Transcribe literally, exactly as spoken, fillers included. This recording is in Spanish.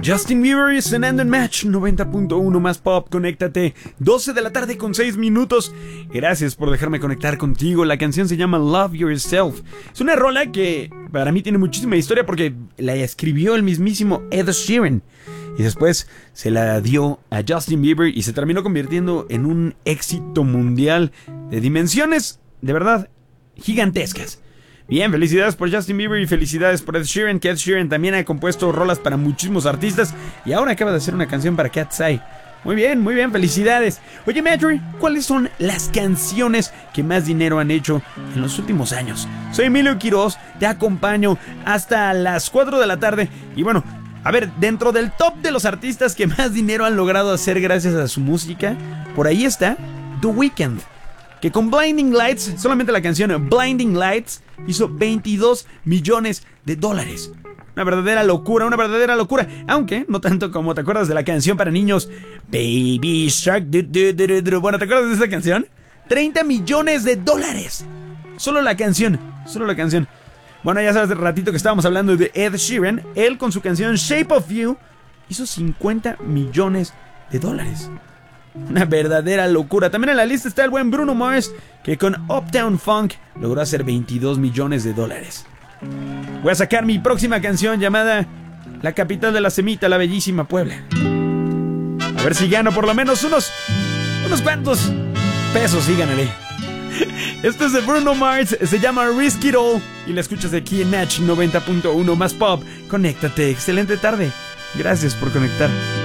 Justin Bieber sonando en Match noventa punto uno más pop, conéctate, doce de la tarde con seis minutos. Gracias por dejarme conectar contigo. La canción se llama Love Yourself. Es una rola que para mí tiene muchísima historia porque la escribió el mismísimo Ed Sheeran y después se la dio a Justin Bieber y se terminó convirtiendo en un éxito mundial de dimensiones de verdad gigantescas. Bien, felicidades por Justin Bieber y felicidades por Ed Sheeran, que Ed Sheeran también ha compuesto rolas para muchísimos artistas y ahora acaba de hacer una canción para Cat's Eye. Muy bien, muy bien, felicidades. Oye, Matthew, ¿cuáles son las canciones que más dinero han hecho en los últimos años? Soy Emilio Quiroz, te acompaño hasta las cuatro de la tarde y bueno, a ver, dentro del top de los artistas que más dinero han logrado hacer gracias a su música, por ahí está The Weeknd, que con Blinding Lights, solamente la canción Blinding Lights, hizo veintidós millones de dólares. Una verdadera locura, una verdadera locura. Aunque no tanto como te acuerdas de la canción para niños Baby Shark. Du, du, du, du, du. Bueno, ¿te acuerdas de esa canción? treinta millones de dólares. Solo la canción, solo la canción. Bueno, ya sabes, de ratito que estábamos hablando de Ed Sheeran. Él con su canción Shape of You hizo cincuenta millones de dólares. Una verdadera locura. También en la lista está el buen Bruno Mars, que con Uptown Funk logró hacer veintidós millones de dólares. Voy a sacar mi próxima canción llamada La capital de la semita, la bellísima Puebla. A ver si gano por lo menos unos Unos cuantos pesos, sí ganaré. Este es de Bruno Mars, se llama Risk It All y la escuchas aquí en Match noventa punto uno más pop. Conéctate, excelente tarde. Gracias por conectar.